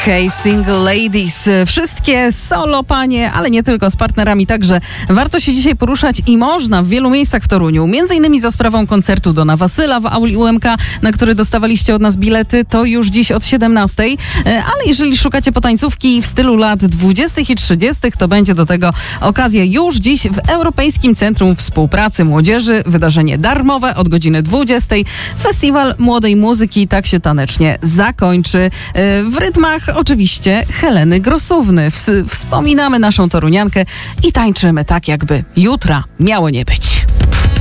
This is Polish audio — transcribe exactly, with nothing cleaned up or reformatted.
Hey Single Ladies, wszystkie solo panie, ale nie tylko, z partnerami także. Warto się dzisiaj poruszać i można w wielu miejscach w Toruniu, między innymi za sprawą koncertu Dona Wasyla w auli U M K, na który dostawaliście od nas bilety, to już dziś od siedemnastej, ale jeżeli szukacie potańcówki w stylu lat dwudziestych i trzydziestych, to będzie do tego okazja już dziś w Europejskim Centrum Współpracy Młodzieży, wydarzenie darmowe od godziny dwudziestej. Festiwal młodej muzyki tak się tanecznie zakończy. W rytmach oczywiście Heleny Grosówny. Wspominamy naszą toruniankę i tańczymy tak, jakby jutra miało nie być.